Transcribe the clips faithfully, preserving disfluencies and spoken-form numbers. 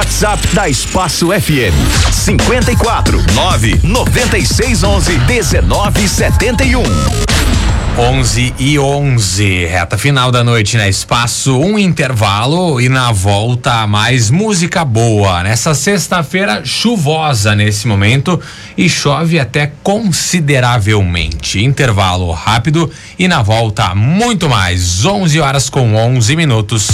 WhatsApp da Espaço F M. cinquenta e quatro, nove noventa e seis onze, dezenove setenta e um. onze e onze, reta final da noite na Espaço, um intervalo e na volta mais música boa. Nessa sexta-feira chuvosa nesse momento e chove até consideravelmente. Intervalo rápido e na volta muito mais. onze horas com onze minutos.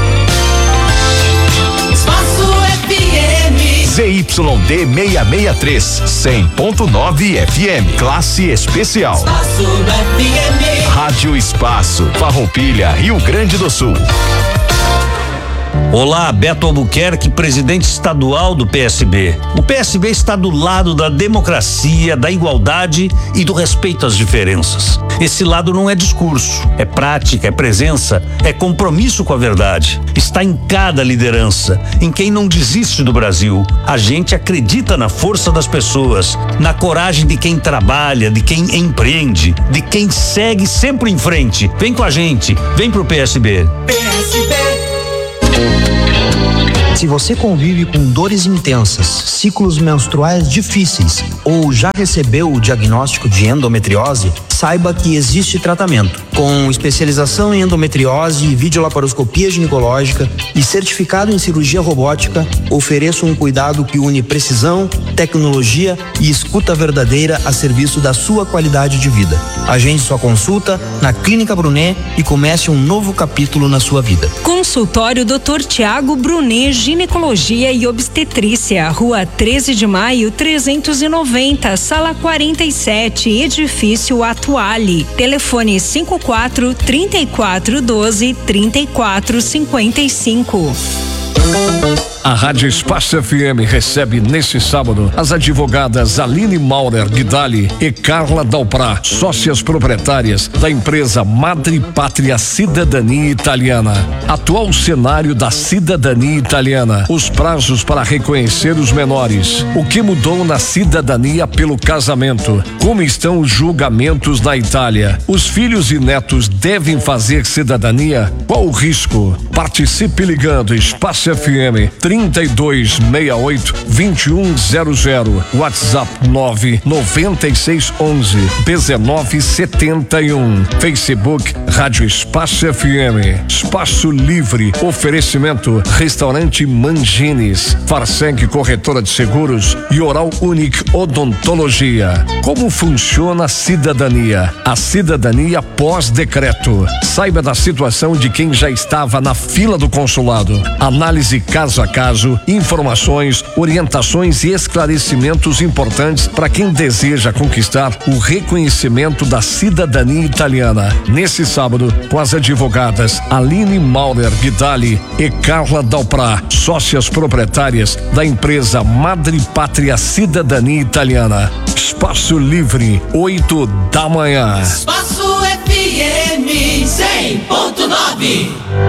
Espaço F M. Z Y D seiscentos e sessenta e três, cem ponto nove F M, classe especial. Espaço F M. Rádio Espaço, Farroupilha, Rio Grande do Sul. Olá, Beto Albuquerque, presidente estadual do P S B. O P S B está do lado da democracia, da igualdade e do respeito às diferenças. Esse lado não é discurso, é prática, é presença, é compromisso com a verdade. Está em cada liderança, em quem não desiste do Brasil. A gente acredita na força das pessoas, na coragem de quem trabalha, de quem empreende, de quem segue sempre em frente. Vem com a gente, vem pro P S B. P S B. Se você convive com dores intensas, ciclos menstruais difíceis ou já recebeu o diagnóstico de endometriose, saiba que existe tratamento. Com especialização em endometriose, videolaparoscopia ginecológica e certificado em cirurgia robótica, ofereço um cuidado que une precisão, tecnologia e escuta verdadeira a serviço da sua qualidade de vida. Agende sua consulta na Clínica Brunet e comece um novo capítulo na sua vida. Consultório doutor Tiago Brunet, Ginecologia e Obstetrícia, Rua treze de maio, trezentos e noventa, Sala quarenta e sete, Edifício Atuale. Telefone cinco quatro, trinta e quatro, doze, trinta e quatro, cinquenta e cinco. A Rádio Espaço F M recebe neste sábado as advogadas Aline Maurer Guidali e Carla Dalprá, sócias proprietárias da empresa Madre Pátria Cidadania Italiana. Atual cenário da cidadania italiana, os prazos para reconhecer os menores, o que mudou na cidadania pelo casamento, como estão os julgamentos na Itália, os filhos e netos devem fazer cidadania, qual o risco? Participe ligando Espaço F M trinta e dois sessenta e oito, vinte e um zero zero, WhatsApp nove noventa e seis onze, dezenove setenta e um, Facebook Rádio Espaço F M, Espaço Livre, oferecimento Restaurante Mangines, Farseng Corretora de Seguros e Oral Unique Odontologia. Como funciona a cidadania? A cidadania pós-decreto. Saiba da situação de quem já estava na fila do consulado. Análise caso a caso, informações, orientações e esclarecimentos importantes para quem deseja conquistar o reconhecimento da cidadania italiana. Nesse sábado, com as advogadas Aline Maurer Guidali e Carla Dalprá, sócias proprietárias da empresa Madre Pátria Cidadania Italiana. Espaço Livre, oito da manhã. Espaço F M cem ponto nove.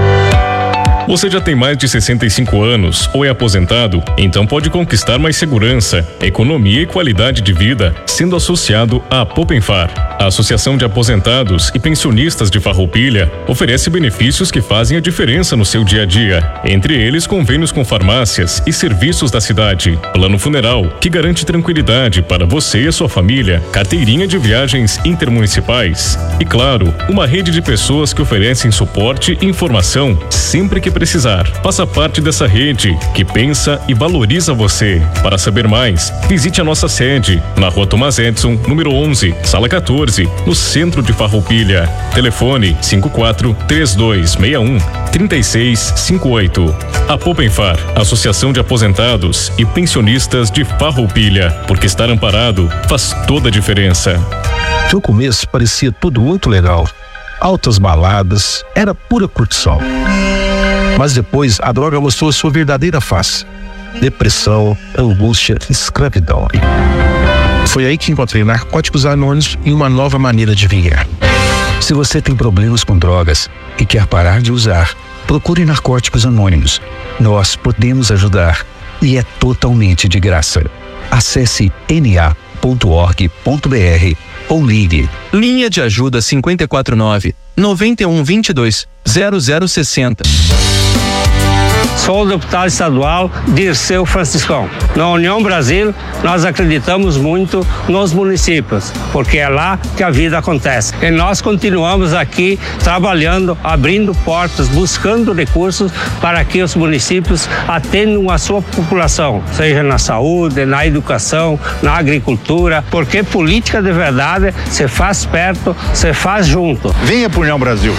Você já tem mais de sessenta e cinco anos ou é aposentado? Então pode conquistar mais segurança, economia e qualidade de vida sendo associado à Poupenfar. A Associação de Aposentados e Pensionistas de Farroupilha oferece benefícios que fazem a diferença no seu dia a dia. Entre eles, convênios com farmácias e serviços da cidade, plano funeral, que garante tranquilidade para você e a sua família, carteirinha de viagens intermunicipais e, claro, uma rede de pessoas que oferecem suporte e informação sempre que precisar. Faça parte dessa rede que pensa e valoriza você. Para saber mais, visite a nossa sede na Rua Tomás Edson, número onze, sala quatorze, no centro de Farroupilha. Telefone cinco quatro, três dois seis um, três seis cinco oito. A Poupenfar, Associação de Aposentados e Pensionistas de Farroupilha, porque estar amparado faz toda a diferença. No começo parecia tudo muito legal. Altas baladas, era pura curtição. Mas depois a droga mostrou sua verdadeira face: depressão, angústia, escravidão. Foi aí que encontrei Narcóticos Anônimos e uma nova maneira de viver. Se você tem problemas com drogas e quer parar de usar, procure Narcóticos Anônimos. Nós podemos ajudar e é totalmente de graça. Acesse n a ponto org ponto b r ou ligue. Linha de ajuda cinco quatro nove, nove um dois dois, zero zero seis zero. Sou o deputado estadual Dirceu Franciscão. Na União Brasil, nós acreditamos muito nos municípios, porque é lá que a vida acontece. E nós continuamos aqui trabalhando, abrindo portas, buscando recursos para que os municípios atendam a sua população, seja na saúde, na educação, na agricultura, porque política de verdade se faz perto, se faz junto. Venha para União Brasil.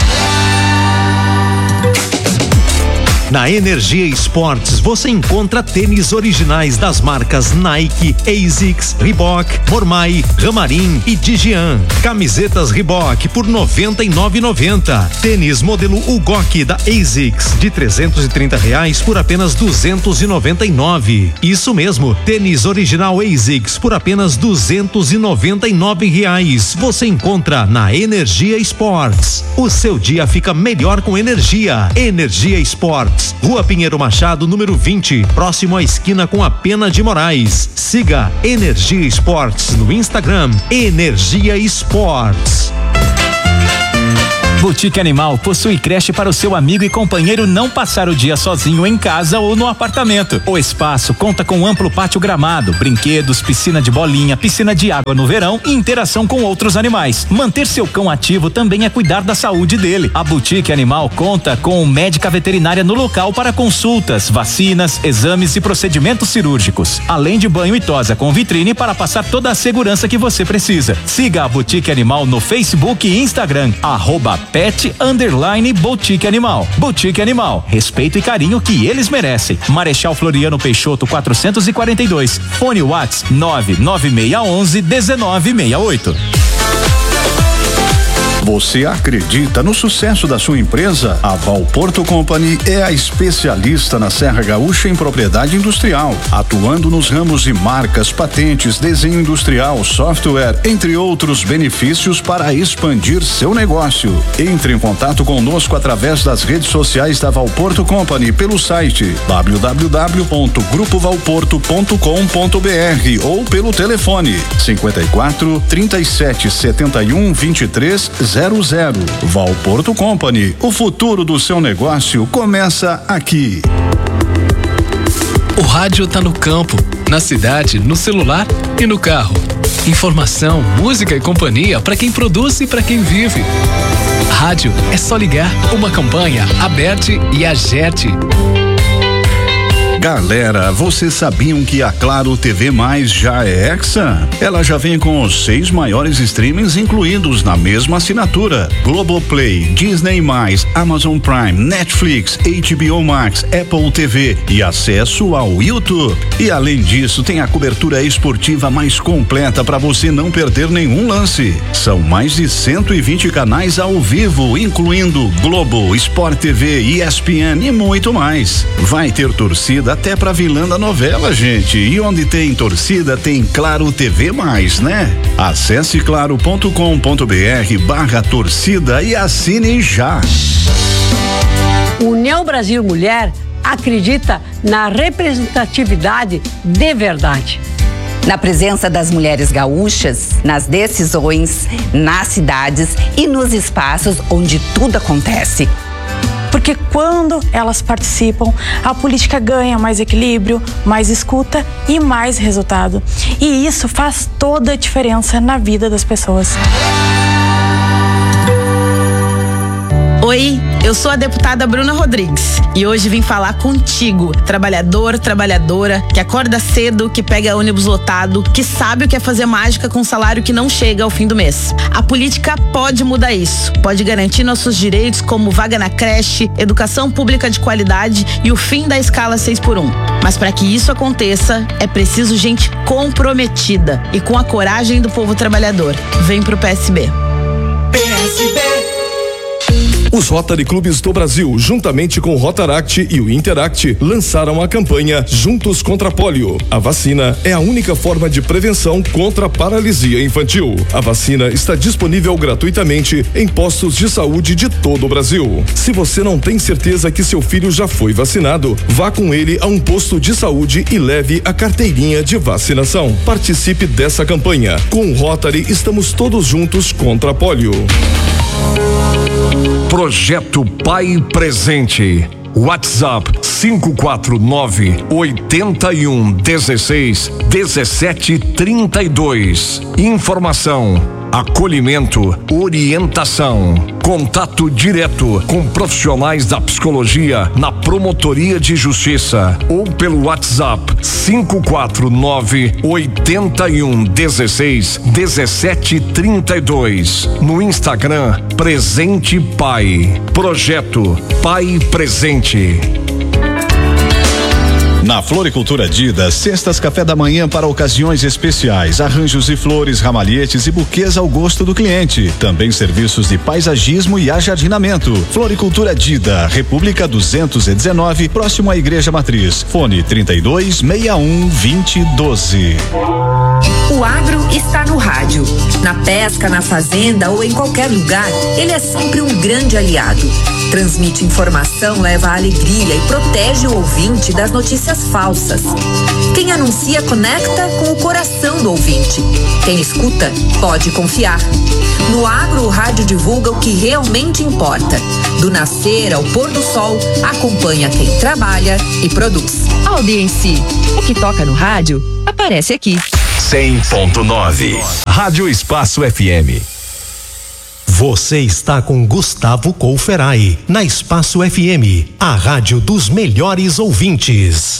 Na Energia Esportes você encontra tênis originais das marcas Nike, ASICS, Reebok, Mormai, Ramarim e Digian. Camisetas Reebok por noventa e nove reais e noventa centavos. Tênis modelo Ugok da ASICS de trezentos e trinta reais por apenas duzentos e noventa e nove reais. Isso mesmo, tênis original ASICS por apenas duzentos e noventa e nove reais. Você encontra na Energia Esportes. O seu dia fica melhor com energia. Energia Esportes. Rua Pinheiro Machado, número vinte, próximo à esquina com a Pena de Moraes. Siga Energia Esportes no Instagram, Energia Esportes. Boutique Animal possui creche para o seu amigo e companheiro não passar o dia sozinho em casa ou no apartamento. O espaço conta com amplo pátio gramado, brinquedos, piscina de bolinha, piscina de água no verão e interação com outros animais. Manter seu cão ativo também é cuidar da saúde dele. A Boutique Animal conta com médica veterinária no local para consultas, vacinas, exames e procedimentos cirúrgicos, além de banho e tosa com vitrine para passar toda a segurança que você precisa. Siga a Boutique Animal no Facebook e Instagram, arroba Pet Underline Boutique Animal. Boutique Animal, respeito e carinho que eles merecem. Marechal Floriano Peixoto quatrocentos e quarenta e dois. Fone Whats nove nove seis um um dezenove sessenta e oito. Você acredita no sucesso da sua empresa? A Valporto Company é a especialista na Serra Gaúcha em propriedade industrial, atuando nos ramos de marcas, patentes, desenho industrial, software, entre outros benefícios para expandir seu negócio. Entre em contato conosco através das redes sociais da Valporto Company pelo site w w w ponto grupo valporto ponto com ponto b r ou pelo telefone cinquenta e quatro, trinta e sete, setenta e um, vinte e três zero zero. Valporto Company, o futuro do seu negócio começa aqui. O rádio tá no campo, na cidade, no celular e no carro. Informação, música e companhia para quem produz e para quem vive. Rádio é só ligar. Uma campanha Aberte e Agerte. Galera, vocês sabiam que a Claro T V Mais já é Hexa? Ela já vem com os seis maiores streamings incluídos na mesma assinatura: Globoplay, Disney mais, Amazon Prime, Netflix, H B O Max, Apple T V e acesso ao YouTube. E além disso, tem a cobertura esportiva mais completa para você não perder nenhum lance. São mais de cento e vinte canais ao vivo, incluindo Globo, Sport T V, E S P N e muito mais. Vai ter torcida até pra vilã da novela, gente. E onde tem torcida, tem Claro T V mais, né? Acesse claro ponto com ponto b r barra torcida e assine já. União Brasil Mulher acredita na representatividade de verdade. Na presença das mulheres gaúchas, nas decisões, nas cidades e nos espaços onde tudo acontece. Porque quando elas participam, a política ganha mais equilíbrio, mais escuta e mais resultado. E isso faz toda a diferença na vida das pessoas. Oi, eu sou a deputada Bruna Rodrigues e hoje vim falar contigo, trabalhador, trabalhadora, que acorda cedo, que pega ônibus lotado, que sabe o que é fazer mágica com um salário que não chega ao fim do mês. A política pode mudar isso, pode garantir nossos direitos como vaga na creche, educação pública de qualidade e o fim da escala seis por um. Mas para que isso aconteça, é preciso gente comprometida e com a coragem do povo trabalhador. Vem pro P S B. P S B. Os Rotary Clubes do Brasil, juntamente com o Rotaract e o Interact, lançaram a campanha Juntos contra a Polio. A vacina é a única forma de prevenção contra a paralisia infantil. A vacina está disponível gratuitamente em postos de saúde de todo o Brasil. Se você não tem certeza que seu filho já foi vacinado, vá com ele a um posto de saúde e leve a carteirinha de vacinação. Participe dessa campanha. Com o Rotary, estamos todos juntos contra a polio. Projeto Pai Presente. WhatsApp cinco quatro nove, oito um um seis, um sete três dois. Informação, acolhimento, orientação. Contato direto com profissionais da psicologia na Promotoria de Justiça ou pelo WhatsApp cinco quatro nove, oito um um seis, um sete três dois. No Instagram, Presente Pai. Projeto Pai Presente. Na Floricultura Dida, cestas café da manhã para ocasiões especiais, arranjos de flores, ramalhetes e buquês ao gosto do cliente. Também serviços de paisagismo e ajardinamento. Floricultura Dida, República duzentos e dezenove, próximo à Igreja Matriz. Fone trinta e dois, sessenta e um, vinte, doze. O agro está no rádio. Na pesca, na fazenda ou em qualquer lugar, ele é sempre um grande aliado. Transmite informação, leva alegria e protege o ouvinte das notícias falsas. Quem anuncia conecta com o coração do ouvinte. Quem escuta pode confiar. No agro, o rádio divulga o que realmente importa. Do nascer ao pôr do sol, acompanha quem trabalha e produz. Audiência. O que toca no rádio aparece aqui. cem ponto nove. Rádio Espaço F M. Você está com Gustavo Couferai, na Espaço F M, a rádio dos melhores ouvintes.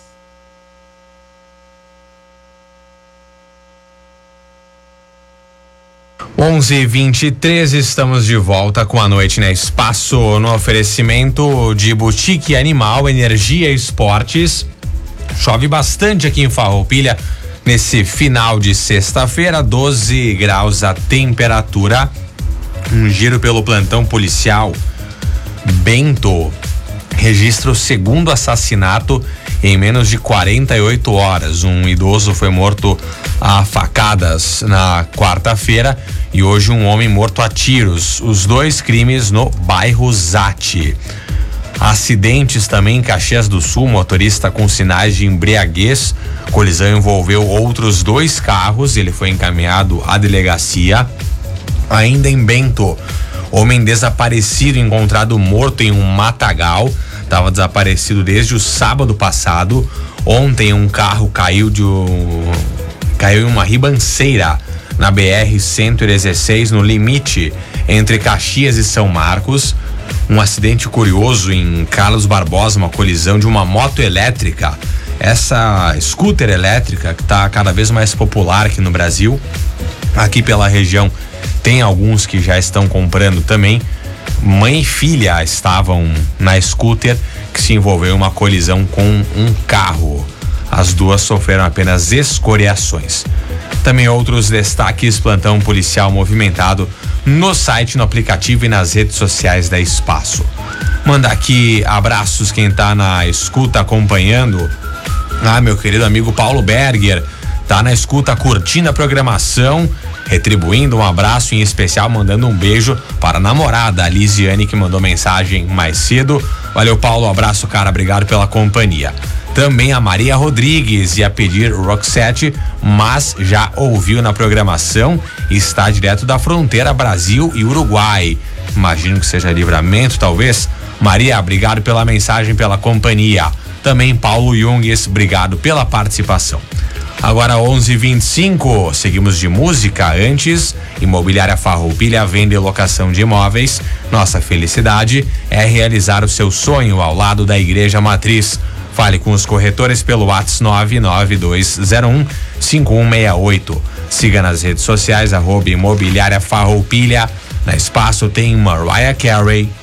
onze e vinte e três, estamos de volta com a noite na Espaço, no oferecimento de Boutique Animal, Energia e Esportes. Chove bastante aqui em Farroupilha nesse final de sexta-feira, doze graus a temperatura. Um giro pelo plantão policial. Bento registra o segundo assassinato em menos de quarenta e oito horas. Um idoso foi morto a facadas na quarta-feira e hoje um homem morto a tiros. Os dois crimes no bairro Zate. Acidentes também em Caxias do Sul, motorista com sinais de embriaguez. Colisão envolveu outros dois carros, ele foi encaminhado à delegacia. Ainda em Bento, homem desaparecido encontrado morto em um matagal. Estava desaparecido desde o sábado passado. Ontem um carro caiu de um, caiu em uma ribanceira na B R cento e dezesseis, no limite entre Caxias e São Marcos. Um acidente curioso em Carlos Barbosa, uma colisão de uma moto elétrica. Essa scooter elétrica que está cada vez mais popular aqui no Brasil, aqui pela região. Tem alguns que já estão comprando também. Mãe e filha estavam na scooter que se envolveu em uma colisão com um carro. As duas sofreram apenas escoriações. Também outros destaques: plantão policial movimentado no site, no aplicativo e nas redes sociais da Espaço. Manda aqui abraços quem tá na escuta acompanhando. Ah, meu querido amigo Paulo Berger tá na escuta, curtindo a programação, retribuindo um abraço em especial, mandando um beijo para a namorada, a Lisiane, que mandou mensagem mais cedo. Valeu, Paulo, um abraço, cara, obrigado pela companhia. Também a Maria Rodrigues ia pedir Roxette, mas já ouviu na programação e está direto da fronteira Brasil e Uruguai. Imagino que seja Livramento, talvez. Maria, obrigado pela mensagem, pela companhia. Também Paulo Junges, obrigado pela participação. Agora onze e vinte e cinco, seguimos de música. Antes, Imobiliária Farroupilha, venda e locação de imóveis. Nossa felicidade é realizar o seu sonho ao lado da Igreja Matriz. Fale com os corretores pelo WhatsApp nove nove dois zero um cinco um seis oito. Siga nas redes sociais, arroba Imobiliária Farroupilha. Na Espaço tem Mariah Carey,